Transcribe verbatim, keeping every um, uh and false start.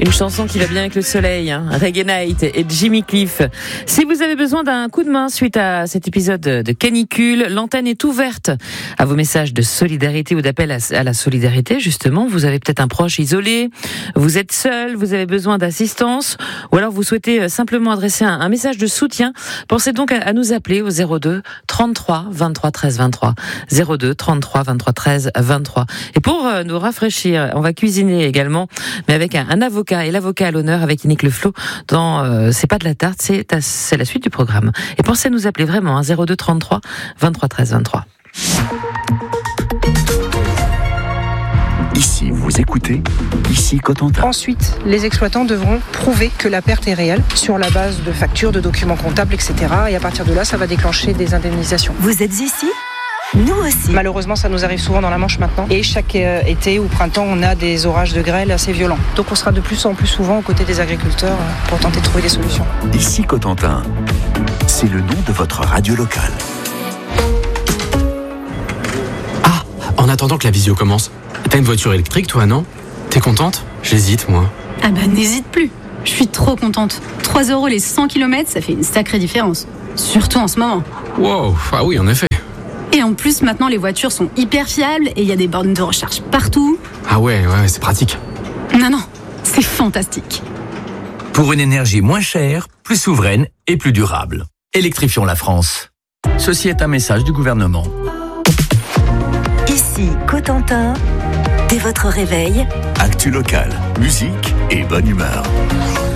Une chanson qui va bien avec le soleil, hein. Reggae Night et Jimmy Cliff. Si vous avez besoin d'un coup de main suite à cet épisode de canicule, l'antenne est ouverte à vos messages de solidarité ou d'appel à la solidarité. Justement, vous avez peut-être un proche isolé, vous êtes seul, vous avez besoin d'assistance, ou alors vous souhaitez simplement adresser un, un message de soutien. Pensez donc à, à nous appeler au zéro deux trente-trois vingt-trois treize vingt-trois. zéro deux trente-trois vingt-trois treize vingt-trois. Et pour euh, nous rafraîchir, on va cuisiner également, mais avec un, un avocat. Et l'avocat à l'honneur avec Yannick Le Flot dans euh, C'est pas de la tarte, c'est, c'est la suite du programme. Et pensez à nous appeler vraiment, hein, zéro deux trente-trois vingt-trois treize vingt-trois. Ici, vous écoutez, ici Cotentin. Ensuite, les exploitants devront prouver que la perte est réelle sur la base de factures, de documents comptables, et cetera. Et à partir de là, ça va déclencher des indemnisations. Vous êtes ici ? Nous aussi. Malheureusement, ça nous arrive souvent dans la Manche maintenant. Et chaque euh, été ou printemps, on a des orages de grêle assez violents. Donc on sera de plus en plus souvent aux côtés des agriculteurs euh, pour tenter de trouver des solutions. Ici Cotentin, c'est le nom de votre radio locale. Ah, en attendant que la visio commence, t'as une voiture électrique toi, non ? T'es contente ? J'hésite, moi. Ah bah n'hésite plus. Je suis trop contente. trois euros les cent kilomètres, ça fait une sacrée différence. Surtout en ce moment. Wow, ah oui, en effet. Et en plus, maintenant, les voitures sont hyper fiables et il y a des bornes de recharge partout. Ah ouais, ouais, c'est pratique. Non, non, c'est fantastique. Pour une énergie moins chère, plus souveraine et plus durable. Électrifions la France. Ceci est un message du gouvernement. Ici, Cotentin, dès votre réveil. Actu local, musique et bonne humeur.